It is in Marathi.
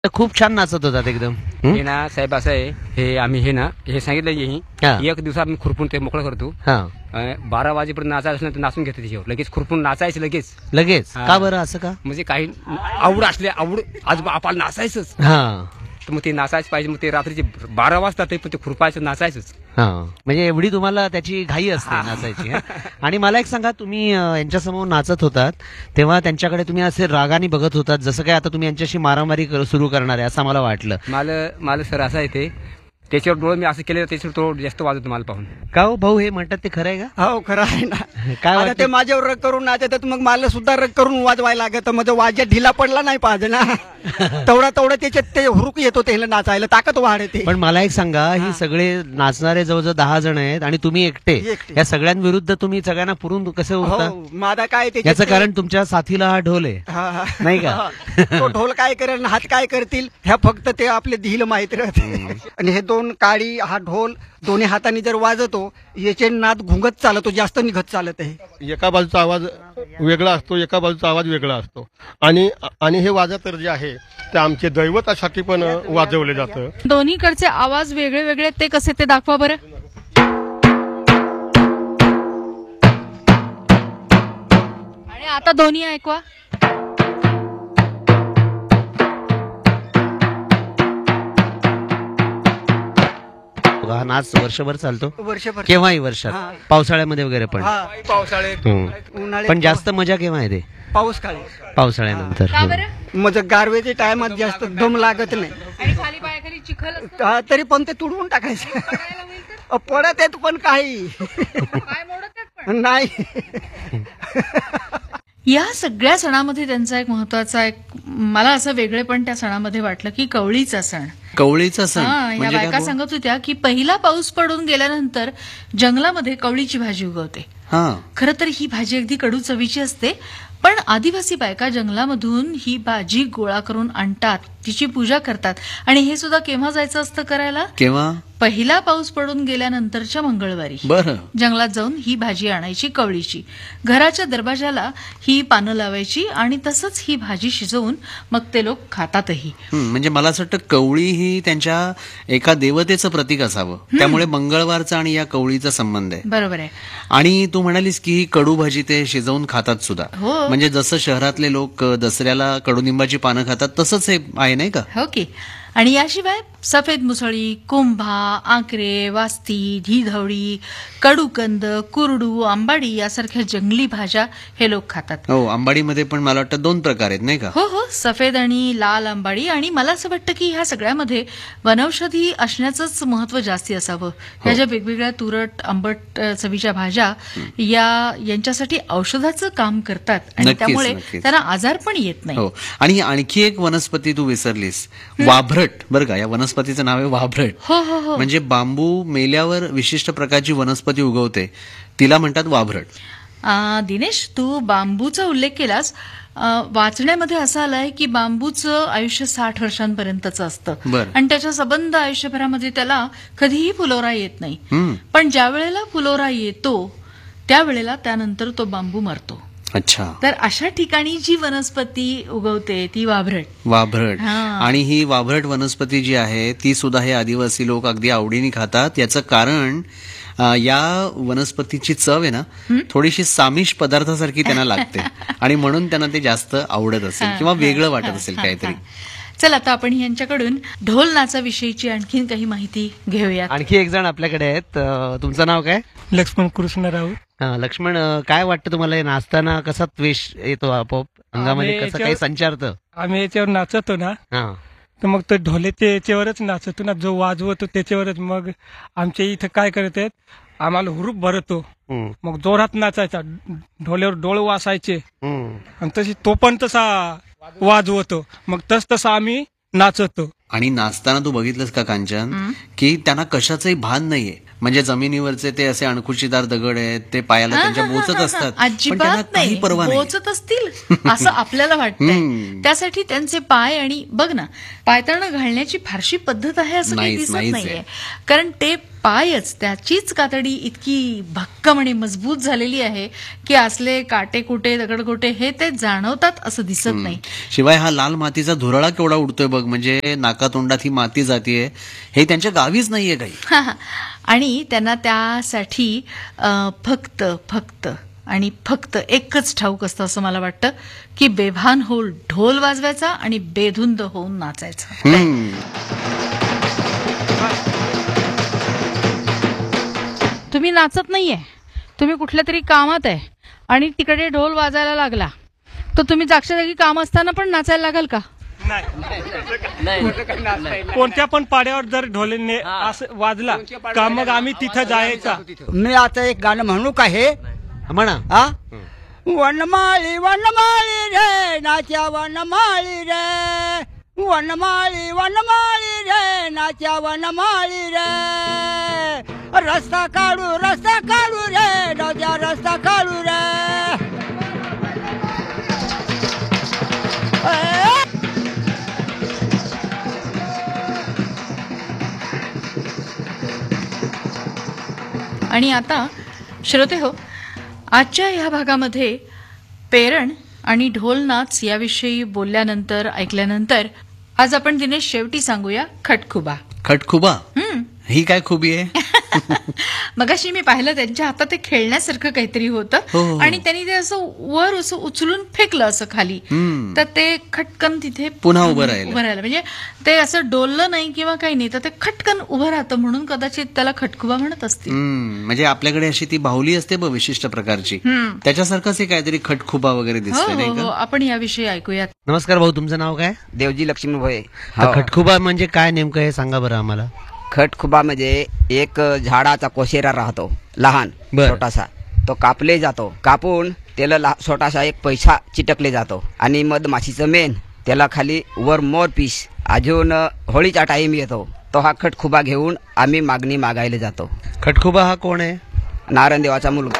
तर खूप छान नाचत होतात एकदम. हे ना साहेब असं आहे, हे आम्ही हे सांगितलं हा. एक दिवसा आम्ही खुरपून ते मोकळं करतो. हा 12 वाजेपर्यंत नाचायचं असलं तर नाचून घेतो त्याच्यावर, लगेच खुरपून नाचायचं लगेच. लगेच हा. का बरं असं का? म्हणजे काही आवड असले आवड आज आपल्याला नाचायचंच, हा तर मग ते नाचायचं पाहिजे. मग ते रात्रीचे 12 वाजता ते पण ते खुरपायचं नाचायचंच. हा म्हणजे एवढी तुम्हाला त्याची घाई असते नाचायची. हा? आणि मला एक सांगा, तुम्ही यांच्यासमोर नाचत होतात तेव्हा त्यांच्याकडे तुम्ही असे रागाने बघत होतात, जसं काय आता तुम्ही यांच्याशी मारामारी सुरू करणार आहे असं मला वाटलं. मला सर असं आहे ते, त्याच्यावर डोळं मी असं केलं त्याच्यावर तो जास्त वाजवतो मला पाहून. का हो भाऊ, हे म्हणतात ते खरं आहे का? हो खरं आहे ना. काय आता वाटतं? ते माझ्यावर रग करून नाचतात, मग मला सुद्धा रग करून वाजवायला लागत. मग वाजा ढिला पडला नाही पाहिजे ना. तेवढा त्याच्यात ते हुरूक येतो त्याला नाचायला, ताकद वाढते. पण मला एक सांगा, ही सगळे नाचणारे जवळजवळ 10 जण आहेत आणि तुम्ही एकटे, या सगळ्यांविरुद्ध तुम्ही सगळ्यांना पुरून कसे उठता? हो माझा काय याचं कारण तुमच्या साथीला हा ढोल आहे, नाही का? तो ढोल काय करेल, हात काय करतील, ह्या फक्त ते आपले धील माहित राहते. आणि हे दोन काळी, हा ढोल दोन्ही हाताने जर वाजवतो, याचे नाद घुंगत चालतो, जास्त निघत चालत आहे. एका बाजूचा आवाज वेगळा असतो, एका बाजूचा आवाज वेगळा असतो. आणि हे वाजतर जे आहे ते आमचे दैवतासाठी पण वाजवले जातं. दोन्हीकडचे आवाज वेगळे वेगळे, ते कसे ते दाखवा बरं. आणि आता दोन्ही ऐकवा. हा नाच वर्षभर चालतो, वर्षभर केव्हाही वर्षात, हा. पावसाळ्यामध्ये वगैरे पण. पावसाळ्यात उन्हाळ्यात पण जास्त मजा केव्हा येते? पाऊस काळी. पावसाळ्यानंतर. का बरं? मग गारवेच्या टायमात जास्त दम लागत नाही. आणि खाली पायाखाली चिखल असतो, तरी पण ते तुडवून टाकायचं. पडायला होईल तर? पडत येत पण काही पाय मोडतात पण. नाही. या सगळ्या सणामध्ये त्यांचा एक महत्वाचा मला असं वेगळे पण त्या सणामध्ये वाटलं की कवळीचा सण. कवळीचा सण हा, या म्हणजे बायका काय? सांगत होत्या की पहिला पाऊस पडून गेल्यानंतर जंगलामध्ये कवळीची भाजी उगवते. हा खरं तर ही भाजी अगदी कडू चवीची असते, पण आदिवासी बायका जंगलामधून ही भाजी गोळा करून आणतात, तिची पूजा करतात. आणि हे सुद्धा केव्हा जायचं असतं करायला? केव्हा? पहिला पाऊस पडून गेल्यानंतरच्या मंगळवारी बरं. जंगलात जाऊन ही भाजी आणायची कवळीची, घराच्या दरवाजाला ही पानं लावायची आणि तसंच ही भाजी शिजवून मग ते लोक खातातही. म्हणजे मला असं वाटतं कवळी ही त्यांच्या एका देवतेचं प्रतीक असावं, त्यामुळे मंगळवारचा आणि या कवळीचा संबंध आहे. बरोबर आहे. आणि तू म्हणालीस की ही कडू भाजी ते शिजवून खातात सुद्धा. हो. म्हणजे जसं शहरातले लोक दसऱ्याला कडुनिंबाची पानं खातात तसंच हे आहे, नाही का? हो की. आणि याशिवाय सफेद मुसळी, कुंभा, आंकरे, वास्ती, ढीधवडी, कडूकंद, कुरडू, आंबाडी यासारख्या जंगली भाज्या हे लोक खातात. हो, आंबाडीमध्ये पण मला वाटतं 2 प्रकार आहेत, नाही का? हो हो, सफेद आणि लाल आंबाडी. आणि मला असं वाटतं की ह्या सगळ्यामध्ये वनौषधी असण्याचंच महत्व जास्ती असावं. ह्या ज्या वेगवेगळ्या तुरट आंबट चवीच्या भाज्या यांच्यासाठी औषधाचं काम करतात आणि नक्कीच, त्यामुळे नक्कीच. त्यांना आजार पण येत नाही. हो. आणि आणखी एक वनस्पती तू विसरलीस, वाभरट. बरं का, या वनस्पतीचं नाव आहे वाभरट. हो हो हो. म्हणजे बांबू मेल्यावर विशिष्ट प्रकारची वनस्पती उगवते, तिला म्हणतात वाभरट. दिनेश, तू बांबूचा उल्लेख केलास. वाचण्यामध्ये असं आलंय की बांबूचं आयुष्य 60 वर्षांपर्यंतचं असतं. बरं. आणि त्याच्या सबंध आयुष्यभरामध्ये त्याला कधीही फुलोरा येत नाही. पण ज्या वेळेला फुलोरा येतो त्यावेळेला त्यानंतर तो बांबू मरतो. अच्छा. तर अशा ठिकाणी जी वनस्पती उगवते ती वाभरट. वाभरट. हा. आणि ही वाभरट वनस्पती जी आहे ती सुद्धा हे आदिवासी लोक अगदी आवडीने खातात. याचं कारण या वनस्पतीची चव आहे ना, थोडीशी सामिष पदार्थासारखी त्यांना लागते आणि म्हणून त्यांना ते जास्त आवडत असेल किंवा वेगळं वाटत असेल काहीतरी. चल, आता आपण यांच्याकडून ढोल नाचाविषयीची आणखीन काही माहिती घेऊया. आणखी एक जण आपल्याकडे आहेत. तुमचं नाव काय? लक्ष्मण कृष्णराव. लक्ष्मण, काय वाटतं तुम्हाला हे नाचताना कसा द्वेष येतो आपोआप अंगामध्ये, कसं काही संचारतं? आम्ही याच्यावर नाचतो ना, हा. तर मग तो ढोलेच्या याच्यावरच नाचतो ना, जो वाजवतो त्याच्यावरच. मग आमच्या इथं काय करतात, आम्हाला हुरूप भरतो, मग जोरात नाचायचा, ढोल्यावर डोळ वासायचे आणि तशी तो पण तसा वाजवतो, मग तसं आम्ही नाचतो. आणि नाचताना तू बघितलंस का कांचन, की त्यांना कशाचंही भान नाहीये. म्हणजे जमिनीवरचे ते असे अणकुचीदार दगड आहेत, ते पायाला त्यांच्या बोचत असतात, पण त्यांना अजिबात काही नाही, परवा नाही. बोचत असतील असं आपल्याला वाटतंय. त्यासाठी त्यांचे पाय, आणि बग ना, पायताना घालण्याची फारशी पद्धत आहे असं काही नाहीच, दिसत नाहीच नाहीये. आहे. कारण ते पायच त्याचीच कातडी इतकी भक्कम आणि मजबूत झालेली आहे की असले काटेकुटे दगडगोटे हे ते जाणवतात असं दिसत नाही. शिवाय हा लाल मातीचा धुराळा केवढा उडतोय बघ, म्हणजे नाकातोंडात ही माती जातीये, हे त्यांच्या गावीच नाहीये काही. आणि त्यांना त्यासाठी फक्त एकच ठाऊक असतं असं मला वाटतं की बेभान होऊन ढोल वाजवायचा आणि बेधुंद होऊन नाचायचं. तुम्ही नाचत नाहीये, तुम्ही कुठल्या तरी कामात आहे आणि तिकडे ढोल वाजायला लागला तर तुम्ही जागच्या जागी काम असताना पण नाचायला लागाल का? कोणत्या पण पाड्यावर जर ढोलेने असं वाजला का मग आम्ही तिथं जायचा. मी आता एक गाणं म्हणू का हे म्हणा. हा, वनमाळी वनमाळी रे नाच्या वनमाळी रे, वनमाळी वनमाळी रे नाच्या वनमाळी रे, रस्ता काढू रे नद्या रस्ता काढू रे. आणि आता श्रोते हो, आजच्या ह्या भागामध्ये पेरण आणि ढोल नाच याविषयी बोलल्यानंतर ऐकल्यानंतर आज आपण दिनेश शेवटी सांगूया खटखुबा. खटखुबा ही काय खुबी आहे? मगाशी मी पाहिलं त्यांच्या हातात ते खेळण्यासारखं काहीतरी होतं आणि त्यांनी ते असं वर असं उचलून फेकलं असं खाली, तर ते खटकन तिथे पुन्हा उभं राहिलं. म्हणजे ते असं डोललं नाही किंवा काही नाही, तर ते खटकन उभं राहतं म्हणून कदाचित त्याला खटखुबा म्हणत असतील. म्हणजे आपल्याकडे अशी ती बाहुली असते बघ विशिष्ट प्रकारची, त्याच्यासारखंच हे काहीतरी खटखुबा वगैरे दिसते नाही का? आपण याविषयी ऐकूयात. नमस्कार भाऊ, तुमचं नाव काय? देवजी लक्ष्मी भोये. खटखुबा म्हणजे काय नेमकं हे सांगा बरं आम्हाला. खटखुबा म्हणजे एक झाडाचा कोशेरा राहतो लहान छोटासा, तो कापले जातो, कापून त्याला छोटासा एक पैसा चिटकले जातो आणि मधमाशीचं मेन त्याला खाली वर मोर पीस. अजून होळीचा टाइम येतो तो हा खटखुबा घेऊन आम्ही मागणी मागायला जातो. खटखुबा हा कोण आहे? नारायण देवाचा मुलगा.